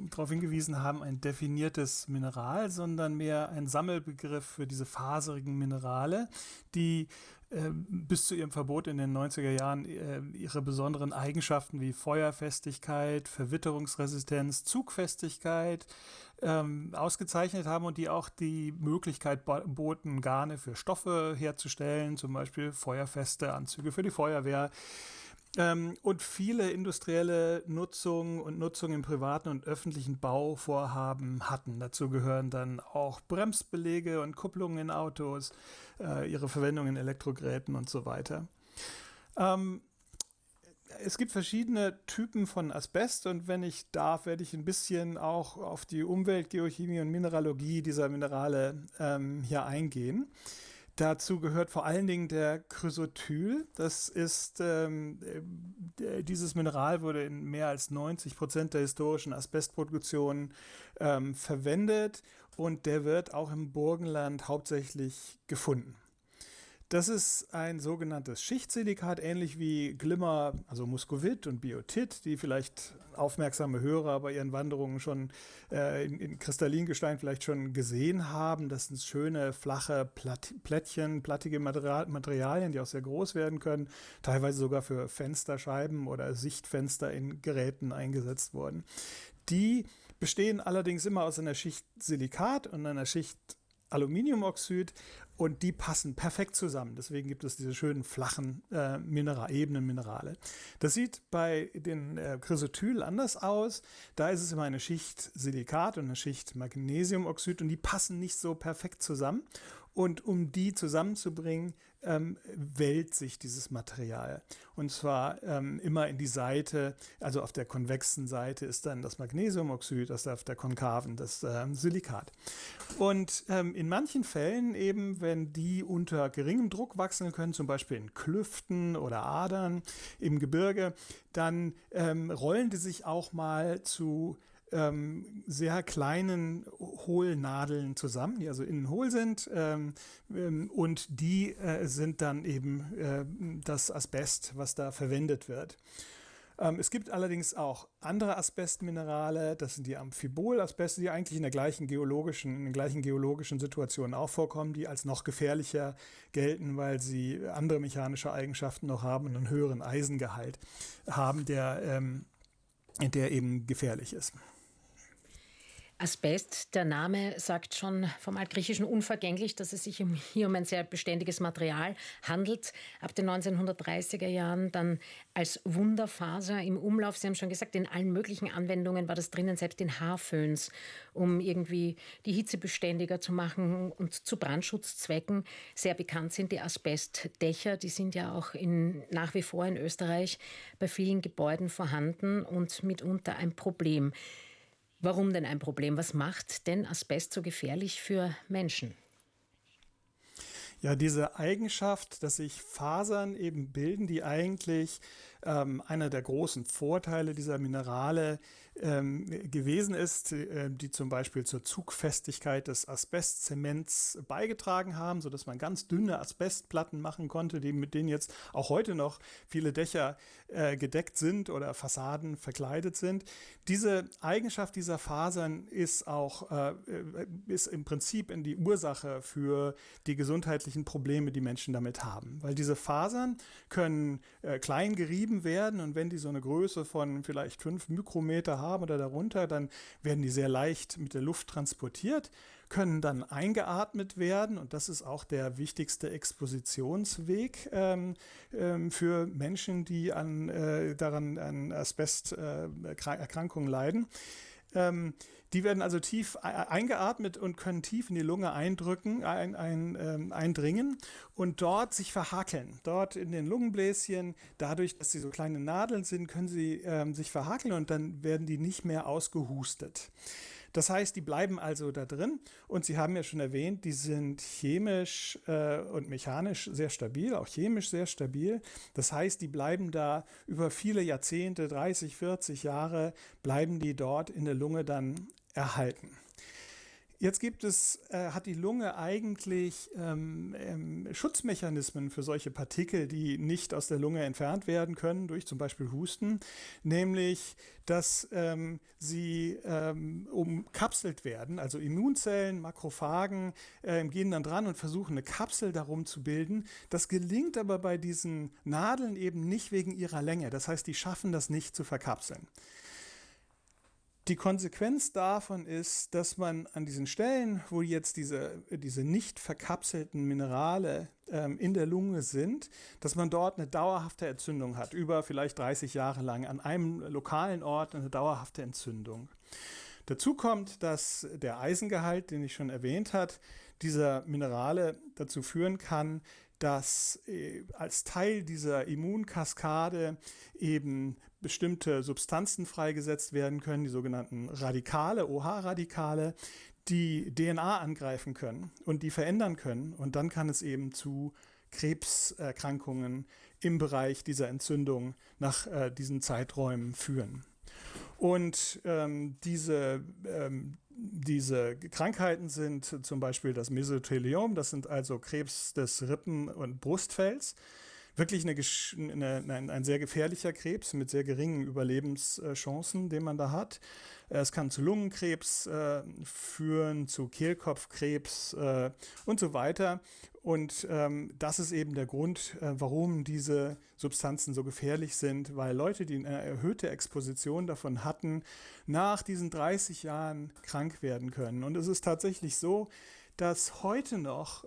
darauf hingewiesen haben, ein definiertes Mineral, sondern mehr ein Sammelbegriff für diese faserigen Minerale, die bis zu ihrem Verbot in den 90er Jahren ihre besonderen Eigenschaften wie Feuerfestigkeit, Verwitterungsresistenz, Zugfestigkeit ausgezeichnet haben und die auch die Möglichkeit boten, Garne für Stoffe herzustellen, zum Beispiel feuerfeste Anzüge für die Feuerwehr. Und viele industrielle Nutzung im privaten und öffentlichen Bauvorhaben hatten. Dazu gehören dann auch Bremsbeläge und Kupplungen in Autos, ihre Verwendung in Elektrogeräten und so weiter. Es gibt verschiedene Typen von Asbest und wenn ich darf, werde ich ein bisschen auch auf die Umweltgeochemie und Mineralogie dieser Minerale hier eingehen. Dazu gehört vor allen Dingen der Chrysotyl. Das ist, dieses Mineral wurde in mehr als 90% der historischen Asbestproduktion verwendet und der wird auch im Burgenland hauptsächlich gefunden. Das ist ein sogenanntes Schichtsilikat, ähnlich wie Glimmer, also Muskovit und Biotit, die vielleicht aufmerksame Hörer bei ihren Wanderungen schon in Kristallingestein vielleicht schon gesehen haben. Das sind schöne, flache Plättchen, plattige Materialien, die auch sehr groß werden können, teilweise sogar für Fensterscheiben oder Sichtfenster in Geräten eingesetzt wurden. Die bestehen allerdings immer aus einer Schicht Silikat und einer Schicht Aluminiumoxid und die passen perfekt zusammen. Deswegen gibt es diese schönen flachen Ebenenminerale. Das sieht bei den Chrysotyl anders aus. Da ist es immer eine Schicht Silikat und eine Schicht Magnesiumoxid und die passen nicht so perfekt zusammen. Und um die zusammenzubringen, wälzt sich dieses Material. Und zwar immer in die Seite, also auf der konvexen Seite ist dann das Magnesiumoxid, das auf der konkaven das Silikat. Und in manchen Fällen eben, wenn die unter geringem Druck wachsen können, zum Beispiel in Klüften oder Adern im Gebirge, dann rollen die sich auch mal zu sehr kleinen Hohlnadeln zusammen, die also innen hohl sind und die sind dann eben das Asbest, was da verwendet wird. Es gibt allerdings auch andere Asbestminerale, das sind die Amphibol-Asbeste, die eigentlich in den gleichen geologischen Situationen auch vorkommen, die als noch gefährlicher gelten, weil sie andere mechanische Eigenschaften noch haben und einen höheren Eisengehalt haben, der eben gefährlich ist. Asbest, der Name sagt schon vom Altgriechischen unvergänglich, dass es sich hier um ein sehr beständiges Material handelt. Ab den 1930er Jahren dann als Wunderfaser im Umlauf. Sie haben schon gesagt, in allen möglichen Anwendungen war das drinnen, selbst in Haarföhns, um irgendwie die Hitze beständiger zu machen und zu Brandschutzzwecken. Sehr bekannt sind die Asbestdächer, die sind ja auch nach wie vor in Österreich bei vielen Gebäuden vorhanden und mitunter ein Problem. Warum denn ein Problem? Was macht denn Asbest so gefährlich für Menschen? Ja, diese Eigenschaft, dass sich Fasern eben bilden, die eigentlich einer der großen Vorteile dieser Minerale gewesen ist, die zum Beispiel zur Zugfestigkeit des Asbestzements beigetragen haben, sodass man ganz dünne Asbestplatten machen konnte, mit denen jetzt auch heute noch viele Dächer gedeckt sind oder Fassaden verkleidet sind. Diese Eigenschaft dieser Fasern ist im Prinzip in die Ursache für die gesundheitlichen Probleme, die Menschen damit haben. Weil diese Fasern können klein gerieben werden und wenn die so eine Größe von vielleicht 5 Mikrometer haben oder darunter, dann werden die sehr leicht mit der Luft transportiert, können dann eingeatmet werden und das ist auch der wichtigste Expositionsweg für Menschen, die an Asbesterkrankungen leiden. Die werden also tief eingeatmet und können tief in die Lunge eindringen und dort sich verhakeln. Dort in den Lungenbläschen, dadurch, dass sie so kleine Nadeln sind, können sie sich verhakeln und dann werden die nicht mehr ausgehustet. Das heißt, die bleiben also da drin und Sie haben ja schon erwähnt, die sind chemisch und mechanisch sehr stabil, auch chemisch sehr stabil. Das heißt, die bleiben da über viele Jahrzehnte, 30, 40 Jahre, bleiben die dort in der Lunge dann erhalten. Jetzt hat die Lunge eigentlich Schutzmechanismen für solche Partikel, die nicht aus der Lunge entfernt werden können, durch zum Beispiel Husten, nämlich, dass sie umkapselt werden. Also Immunzellen, Makrophagen gehen dann dran und versuchen eine Kapsel darum zu bilden. Das gelingt aber bei diesen Nadeln eben nicht wegen ihrer Länge. Das heißt, die schaffen das nicht zu verkapseln. Die Konsequenz davon ist, dass man an diesen Stellen, wo jetzt diese nicht verkapselten Minerale in der Lunge sind, dass man dort eine dauerhafte Entzündung hat, über vielleicht 30 Jahre lang an einem lokalen Ort eine dauerhafte Entzündung. Dazu kommt, dass der Eisengehalt, den ich schon erwähnt habe, dieser Minerale dazu führen kann, dass als Teil dieser Immunkaskade eben bestimmte Substanzen freigesetzt werden können, die sogenannten Radikale, OH-Radikale, die DNA angreifen können und die verändern können. Und dann kann es eben zu Krebserkrankungen im Bereich dieser Entzündung nach diesen Zeiträumen führen. Und diese Krankheiten sind zum Beispiel das Mesotheliom, das sind also Krebs des Rippen- und Brustfells. Wirklich ein sehr gefährlicher Krebs mit sehr geringen Überlebenschancen, den man da hat. Es kann zu Lungenkrebs führen, zu Kehlkopfkrebs und so weiter. Und das ist eben der Grund, warum diese Substanzen so gefährlich sind, weil Leute, die eine erhöhte Exposition davon hatten, nach diesen 30 Jahren krank werden können. Und es ist tatsächlich so, dass heute noch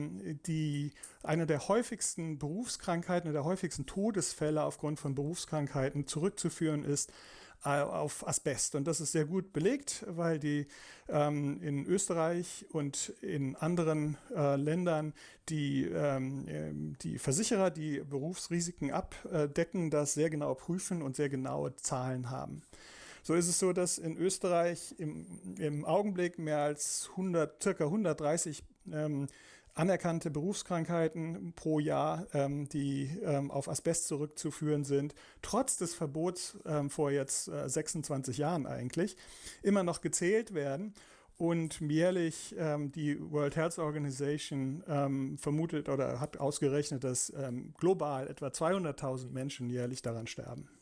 eine der häufigsten Berufskrankheiten oder der häufigsten Todesfälle aufgrund von Berufskrankheiten zurückzuführen ist auf Asbest. Und das ist sehr gut belegt, weil die in Österreich und in anderen Ländern die Versicherer, die Berufsrisiken abdecken, das sehr genau prüfen und sehr genaue Zahlen haben. So ist es so, dass in Österreich im Augenblick mehr als circa 130 anerkannte Berufskrankheiten pro Jahr, die auf Asbest zurückzuführen sind, trotz des Verbots vor jetzt 26 Jahren eigentlich, immer noch gezählt werden. Und jährlich die World Health Organization vermutet oder hat ausgerechnet, dass global etwa 200.000 Menschen jährlich daran sterben.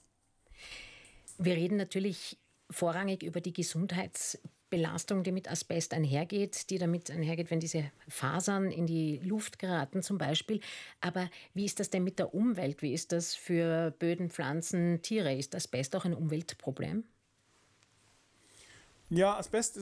Wir reden natürlich vorrangig über die Gesundheitsbelastung, die mit Asbest einhergeht, wenn diese Fasern in die Luft geraten zum Beispiel. Aber wie ist das denn mit der Umwelt? Wie ist das für Böden, Pflanzen, Tiere? Ist Asbest auch ein Umweltproblem? Ja,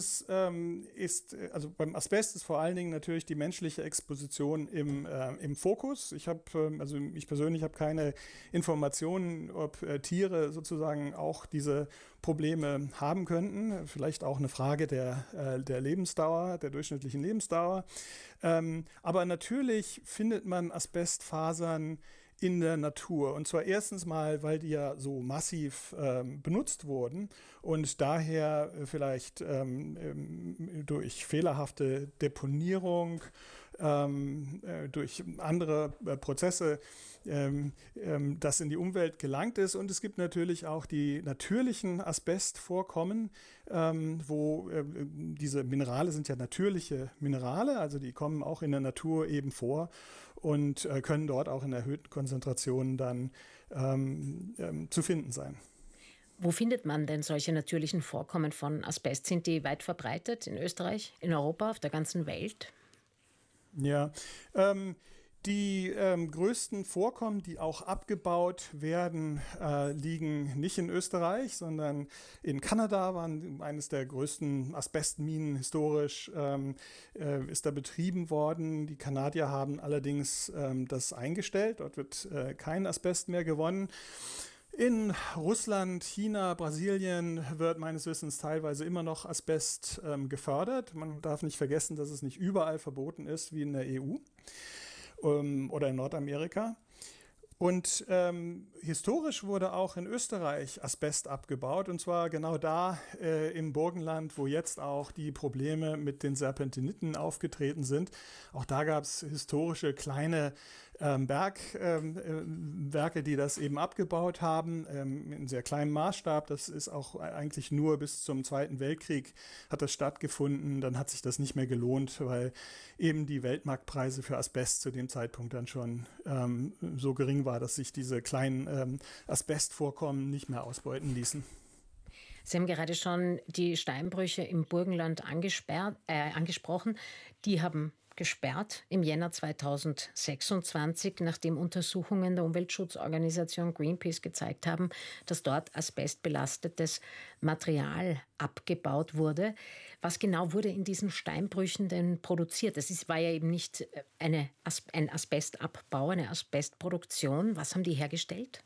also beim Asbest ist vor allen Dingen natürlich die menschliche Exposition im Fokus. Ich persönlich habe keine Informationen, ob Tiere sozusagen auch diese Probleme haben könnten. Vielleicht auch eine Frage der Lebensdauer, der durchschnittlichen Lebensdauer. Aber natürlich findet man Asbestfasern in der Natur. Und zwar erstens mal, weil die ja so massiv benutzt wurden und daher vielleicht durch fehlerhafte Deponierung, durch andere Prozesse das in die Umwelt gelangt ist. Und es gibt natürlich auch die natürlichen Asbestvorkommen, wo diese Minerale sind ja natürliche Minerale, also die kommen auch in der Natur eben vor und können dort auch in erhöhten Konzentrationen dann zu finden sein. Wo findet man denn solche natürlichen Vorkommen von Asbest? Sind die weit verbreitet in Österreich, in Europa, auf der ganzen Welt? Ja, die größten Vorkommen, die auch abgebaut werden, liegen nicht in Österreich, sondern in Kanada waren eines der größten Asbestminen historisch, ist da betrieben worden. Die Kanadier haben allerdings das eingestellt. Dort wird kein Asbest mehr gewonnen. In Russland, China, Brasilien wird meines Wissens teilweise immer noch Asbest gefördert. Man darf nicht vergessen, dass es nicht überall verboten ist, wie in der EU. Oder in Nordamerika. Und historisch wurde auch in Österreich Asbest abgebaut, und zwar genau da im Burgenland, wo jetzt auch die Probleme mit den Serpentiniten aufgetreten sind. Auch da gab es historische kleine Bergwerke, die das eben abgebaut haben, in sehr kleinem Maßstab. Das ist auch eigentlich nur bis zum Zweiten Weltkrieg hat das stattgefunden. Dann hat sich das nicht mehr gelohnt, weil eben die Weltmarktpreise für Asbest zu dem Zeitpunkt dann schon so gering war, dass sich diese kleinen Asbestvorkommen nicht mehr ausbeuten ließen. Sie haben gerade schon die Steinbrüche im Burgenland angesprochen. Die haben gesperrt im Jänner 2026, nachdem Untersuchungen der Umweltschutzorganisation Greenpeace gezeigt haben, dass dort asbestbelastetes Material abgebaut wurde. Was genau wurde in diesen Steinbrüchen denn produziert? War ja eben nicht ein Asbestabbau, eine Asbestproduktion. Was haben die hergestellt?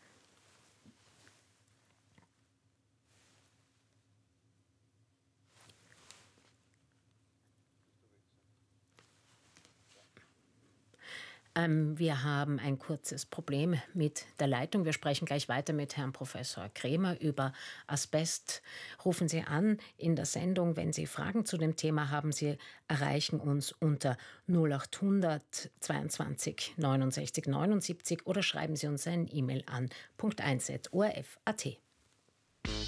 Wir haben ein kurzes Problem mit der Leitung. Wir sprechen gleich weiter mit Herrn Professor Kremer über Asbest. Rufen Sie an in der Sendung, wenn Sie Fragen zu dem Thema haben. Sie erreichen uns unter 0800 22 69 79 oder schreiben Sie uns ein E-Mail an .1@orf.at.